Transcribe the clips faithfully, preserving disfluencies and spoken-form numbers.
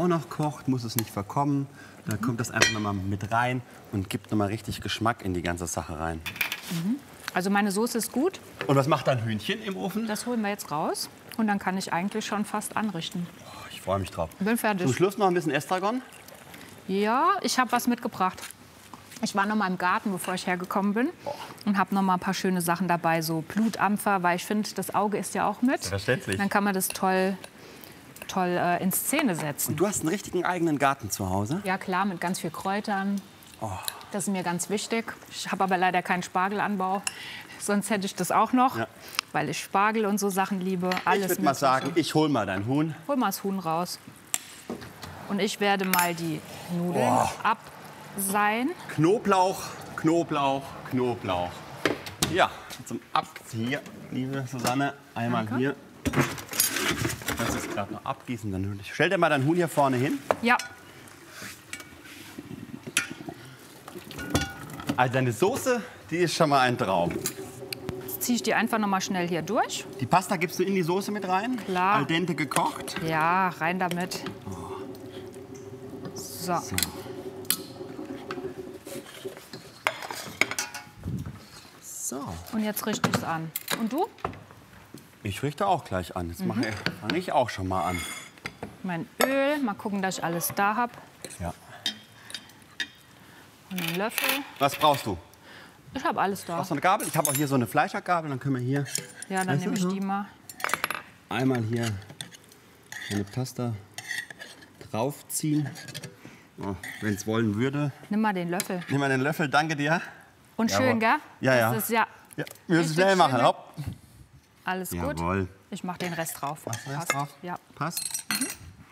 auch noch kocht, muss es nicht verkommen. Da mhm. kommt das einfach noch mal mit rein und gibt noch mal richtig Geschmack in die ganze Sache rein. Mhm. Also meine Soße ist gut. Und was macht dein Hühnchen im Ofen? Das holen wir jetzt raus. Und dann kann ich eigentlich schon fast anrichten. Oh, ich freue mich drauf. Bin fertig. Zum Schluss noch ein bisschen Estragon? Ja, ich habe was mitgebracht. Ich war noch mal im Garten, bevor ich hergekommen bin. Oh. Und habe noch mal ein paar schöne Sachen dabei. So Blutampfer, weil ich finde, das Auge ist ja auch mit. Selbstverständlich. Dann kann man das toll, toll äh, in Szene setzen. Und du hast einen richtigen eigenen Garten zu Hause? Ja klar, mit ganz viel Kräutern. Oh. Das ist mir ganz wichtig. Ich habe aber leider keinen Spargelanbau. Sonst hätte ich das auch noch, ja. weil ich Spargel und so Sachen liebe. Alles ich würde mal sagen, ich hol mal dein Huhn. Hol mal das Huhn raus. Und ich werde mal die Nudeln oh. abseihen. Knoblauch, Knoblauch, Knoblauch. Ja, zum Abziehen, hier, liebe Susanne, einmal Danke. Hier. Das ist gerade noch abgießen. Dann stell dir mal dein Huhn hier vorne hin. Ja. Also deine Soße, die ist schon mal ein Traum. Jetzt ziehe ich die einfach noch mal schnell hier durch. Die Pasta gibst du in die Soße mit rein? Klar. Al dente gekocht? Ja, rein damit. Oh. So. so. So. Und jetzt richte ich es an. Und du? Ich richte auch gleich an. Jetzt mhm. fange ich auch schon mal an. Mein Öl. Mal gucken, dass ich alles da habe. Ja. Und einen Löffel. Was brauchst du? Ich habe alles da. Brauchst du eine Gabel? Ich habe auch hier so eine Fleischergabel. Dann können wir hier. Ja, dann nehme ich die mal. Einmal hier eine Pasta draufziehen. Oh, wenn es wollen würde. Nimm mal den Löffel. Nimm mal den Löffel, danke dir. Und schön, gell? Ja, ja. Das ist ja, ja wir müssen schnell machen. Hopp. Alles gut. Jawohl. Ich mache den Rest drauf. Machst du den Rest Passt. drauf? Ja. Passt. Mhm.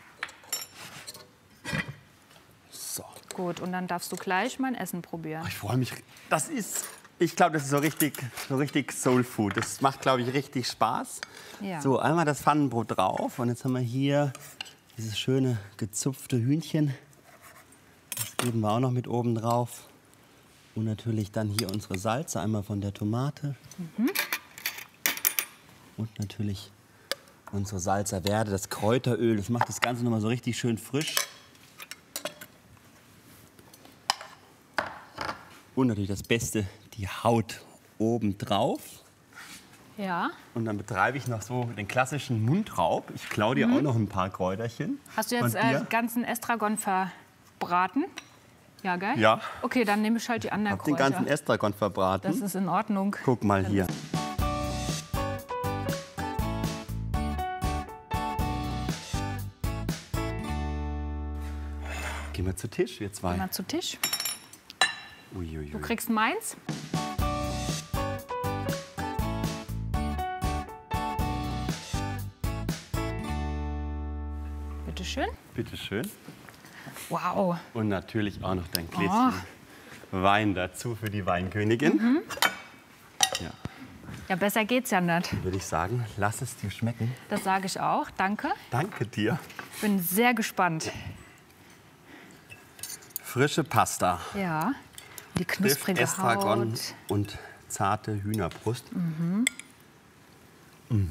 So. Gut, und dann darfst du gleich mein Essen probieren. Oh, ich freue mich. Das ist, ich glaube, das ist so richtig, so richtig Soul Food. Das macht, glaube ich, richtig Spaß. Ja. So, einmal das Pfannenbrot drauf. Und jetzt haben wir hier dieses schöne gezupfte Hühnchen. Das geben wir auch noch mit oben drauf. Und natürlich dann hier unsere Salze, einmal von der Tomate. Mhm. Und natürlich unsere Salsa Verde, das Kräuteröl. Das macht das Ganze noch mal so richtig schön frisch. Und natürlich das Beste, die Haut oben drauf. Ja. Und dann betreibe ich noch so den klassischen Mundraub. Ich klaue dir mhm. auch noch ein paar Kräuterchen. Hast du jetzt äh, den ganzen Estragon verbraten? Ja, geil? Ja. Okay, dann nehme ich halt die anderen Kräuter. Ich habe den ganzen Estragon verbraten. Das ist in Ordnung. Guck mal hier. Gehen wir zu Tisch, wir zwei. Gehen wir zu Tisch. Uiuiui. Du kriegst meins. Bitte schön. Bitte schön. Wow. Und natürlich auch noch dein Gläschen oh. Wein dazu für die Weinkönigin. Mhm. Ja. Ja, besser geht's ja nicht. Dann würde ich sagen, lass es dir schmecken. Das sage ich auch. Danke. Danke dir. Bin sehr gespannt. Frische Pasta. Ja. Die knusprige Estragon Haut. Und zarte Hühnerbrust. Mhm. Mm.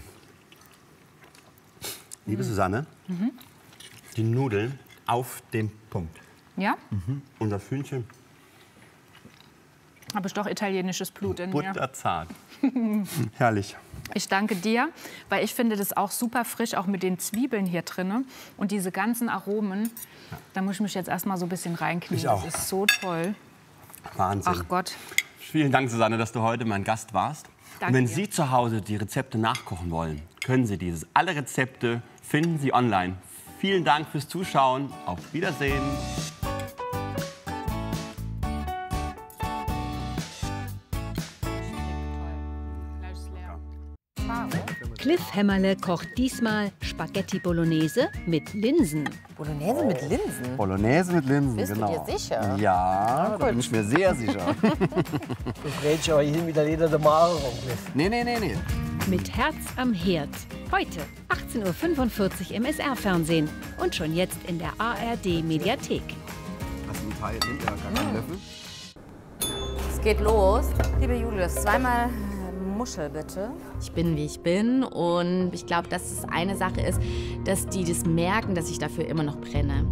Liebe mhm. Susanne, mhm. die Nudeln auf dem Punkt. Ja? Mhm. Und das Hühnchen. Habe ich doch italienisches Blut in mir. Butterzart. Herrlich. Ich danke dir, weil ich finde das auch super frisch, auch mit den Zwiebeln hier drin. Und diese ganzen Aromen, ja. da muss ich mich jetzt erst mal so ein bisschen reinknien. Ich auch. Das ist so toll. Wahnsinn. Ach Gott. Vielen Dank, Susanne, dass du heute mein Gast warst. Danke Und wenn dir. Sie zu Hause die Rezepte nachkochen wollen, können Sie dieses. Alle Rezepte finden Sie online. Vielen Dank fürs Zuschauen. Auf Wiedersehen. Cliff Hämmerle kocht diesmal Spaghetti Bolognese mit Linsen. Bolognese mit Linsen? Bolognese mit Linsen, Bist genau. du dir sicher? Ja, da bin ich mir sehr sicher. Du drehst ja hin mit der Leder der Mare rum, Cliff. Nee, nee, nee, nee. Mit Herz am Herd. Heute achtzehn Uhr fünfundvierzig im S R-Fernsehen und schon jetzt in der A R D-Mediathek. Hast du einen Teil? Nimmt ja gar keinen Löffel. Es geht los. Liebe Julius, zweimal Muschel bitte. Ich bin, wie ich bin, und ich glaube, dass es eine Sache ist, dass die das merken, dass ich dafür immer noch brenne.